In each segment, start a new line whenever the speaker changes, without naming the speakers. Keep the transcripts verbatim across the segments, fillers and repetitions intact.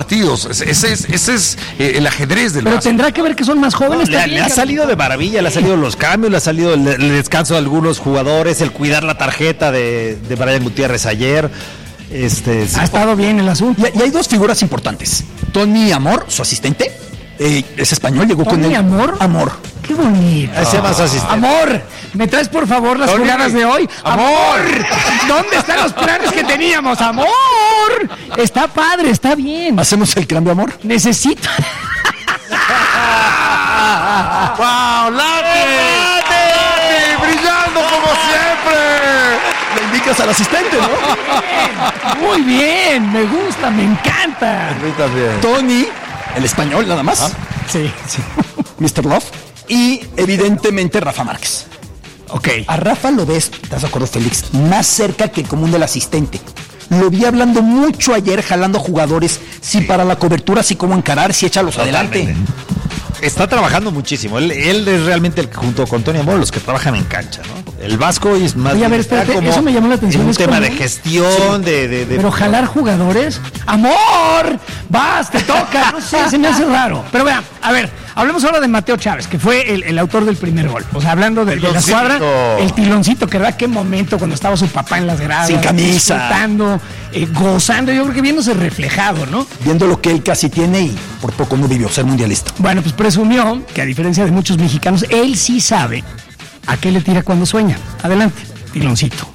partidos. Ese es, ese es eh, el ajedrez del
Pero
básquet.
tendrá que ver que son más jóvenes.
No, le,
también,
le ha salido de maravilla, le ha salido los cambios, le ha salido el, el descanso de algunos jugadores, el cuidar la tarjeta de, de Brian Gutiérrez ayer. Este, sí,
ha estado bien el asunto.
Y, y hay dos figuras importantes. Tony Amor, su asistente, eh, es español, llegó
¿Tony
con él.
Amor?
Amor.
Qué bonito.
Ese más asistente.
Amor, ¿me traes por favor las
Tony,
jugadas de hoy?
amor.
¿Dónde están los planes que teníamos? Amor. Está padre, está bien.
¿Hacemos el cambio, Amor?
Necesito.
¡Wow! ¡Lati! ¡Lati! ¡Brillando como siempre!
Le indicas al asistente, ¿no?
Muy bien, me gusta, me encanta.
A mí también.
Tony, el español nada más.
Sí, sí.
mister Love. Y evidentemente Rafa Márquez.
Ok.
A Rafa lo ves, ¿estás de acuerdo, Félix? Más cerca que el común del asistente. Lo vi hablando mucho ayer, jalando jugadores, si para la cobertura, si cómo encarar, si échalos adelante.
Está trabajando muchísimo. Él, él es realmente el que, junto con Tony Amor, los que trabajan en cancha, ¿no? El Vasco es más.
Oye, a ver,
está
espérate,
como
eso me llamó la atención,
en un
es
tema
como-
de gestión, de, de, de-
Pero jalar jugadores. ¡Amor! ¡Vas, te toca! No sé, se me hace raro. Pero vean, a ver, hablemos ahora de Mateo Chávez, que fue el, el autor del primer gol. O sea, hablando de, de la
Tiloncito.
cuadra, el tiloncito, que verdad, qué momento cuando estaba su papá en las gradas.
Sin camisa.
Disfrutando, eh, gozando, yo creo que viéndose reflejado, ¿no?
Viendo lo que él casi tiene y por poco no vivió, ser mundialista.
Bueno, pues presumió que a diferencia de muchos mexicanos, él sí sabe a qué le tira cuando sueña. Adelante, tiloncito.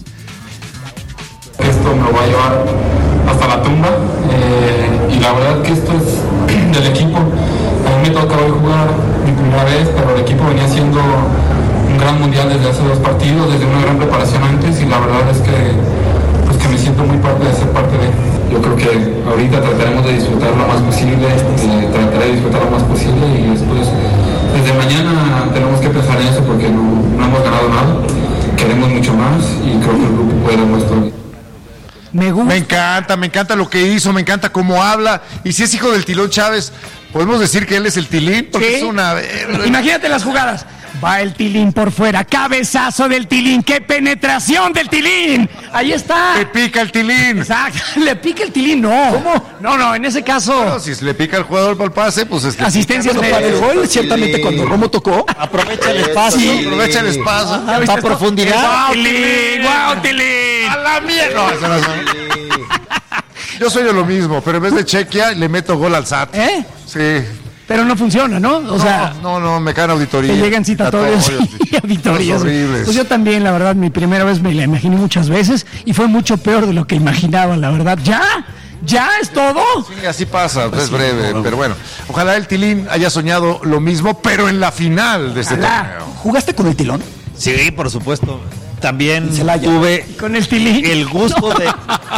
Esto me lo va a llevar hasta la tumba eh, y la verdad que esto es del equipo. A mí me toca hoy jugar mi primera vez, pero el equipo venía haciendo un gran mundial desde hace dos partidos, desde una gran preparación antes y la verdad es que, pues que me siento muy parte de ser parte de él. Yo creo que ahorita trataremos de disfrutar lo más posible, eh, trataré de disfrutar lo más posible y después, desde mañana tenemos que pensar en eso porque no, no hemos ganado nada, queremos mucho más y creo que el grupo puede dar muestra.
Me gusta.
Me encanta, me encanta lo que hizo, me encanta cómo habla. Y si es hijo del Tilón Chávez, podemos decir que él es el Tilín, porque
¿Sí?
es una...
Imagínate las jugadas. Va el Tilín por fuera, cabezazo del Tilín, qué penetración del Tilín. Ahí está.
Le pica el Tilín.
Exacto. Le pica el Tilín, no. ¿Cómo? No, no, en ese caso.
No, si le pica al jugador para el pase, pues es que...
Asistencia
Bueno, para el gol, ciertamente cuando Romo tocó,
aprovecha el espacio.
Aprovecha el espacio.
Va a profundidad.
¡Guau, Tilín! ¡Guau, Tilín!
¡A la mierda! No, eso no es- Yo soy de lo mismo, pero en vez de Chequia, le meto gol al S A T.
¿Eh?
Sí.
Pero no funciona, ¿no? O sea,
no, no, no, me caen auditorías.
te llegan citatorios
Citatorios,
y auditorías.
horribles.
Pues yo también, la verdad, mi primera vez me la imaginé muchas veces y fue mucho peor de lo que imaginaba, la verdad. ¿Ya? ¿Ya es todo?
Sí, así pasa, es breve, pero bueno. Ojalá el Tilín haya soñado lo mismo, pero en la final de este
Ojalá.
torneo.
¿jugaste con el Tilón?
Sí, por supuesto. También
Celaya.
tuve
Con el Tilín.
el gusto de.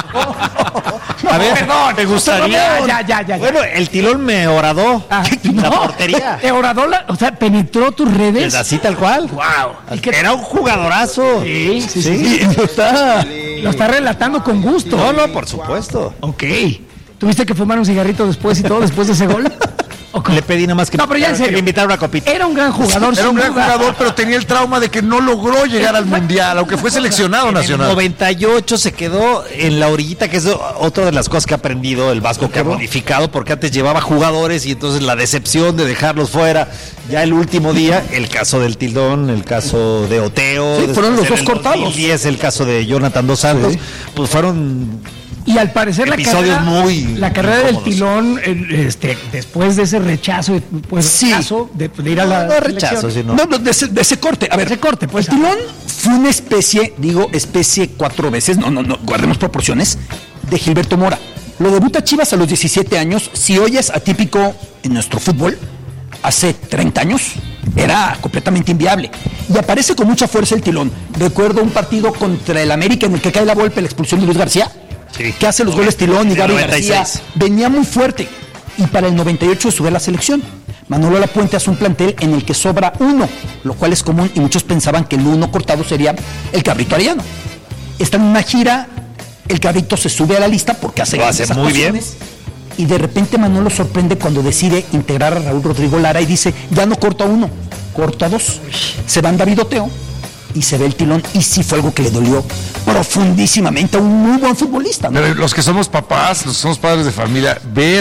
A ver,
perdón,
me gustaría.
Ya, ya, ya, ya.
Bueno, el Tilón me horadó
Ah,
la
no.
portería.
Te horadó la- o sea, penetró tus redes.
Así tal cual.
Wow.
Era un jugadorazo.
Sí, sí, sí.
Y lo está.
Lo está relatando con gusto.
No, no, por supuesto.
Ok. ¿Tuviste que fumar un cigarrito después y todo, después de ese gol? ¿O cómo?
Le pedí nada más que,
No, pero ya en
que
serio.
me invitara una copita.
Era un gran jugador.
Era
sin
un gran
duda.
jugador, pero tenía el trauma de que no logró llegar al Mundial, aunque fue seleccionado
En el
nacional.
noventa y ocho se quedó en la orillita, que es otra de las cosas que ha aprendido el Vasco, que ha modificado, porque antes llevaba jugadores y entonces la decepción de dejarlos fuera. Ya el último día, el caso del Tildón, el caso de Oteo.
Sí, fueron los
después
dos
en el
cortados.
dos mil diez, el caso de Jonathan Dos Santos.
Sí.
Pues fueron
Y al parecer la
Episodios
carrera,
muy
la carrera del
incómodos.
Tilón, eh, este, después de ese rechazo, pues
Sí.
rechazo de, de ir a la
No, no rechazo,
selección.
sino.
No, no, de ese, de ese corte. A ver,
Ese corte, pues.
el Tilón fue una especie, digo, especie cuatro veces, no, no, no, guardemos proporciones, de Gilberto Mora. Lo debuta Chivas a los diecisiete años. Si hoy es atípico en nuestro fútbol, hace treinta años era completamente inviable. Y aparece con mucha fuerza el Tilón. Recuerdo un partido contra el América en el que cae la Volpe, la expulsión de Luis García,
Sí.
que hace los goles Tilón y
En
Gaby
el noventa y
García.
seis.
Venía muy fuerte. Y para el noventa y ocho sube a la selección. Manolo Lapuente hace un plantel en el que sobra uno, lo cual es común y muchos pensaban que el uno cortado sería el Cabrito Arellano. Está en una gira, el Cabrito se sube a la lista porque hace,
Lo hace
esas
muy bien.
actuaciones, y de repente Manolo sorprende cuando decide integrar a Raúl Rodrigo Lara y dice, ya no corta uno, corta dos. Se van David Oteo y se ve el Tilón, y sí fue algo que le dolió profundísimamente a un muy buen futbolista, ¿no?
Pero los que somos papás, los que somos padres de familia, ver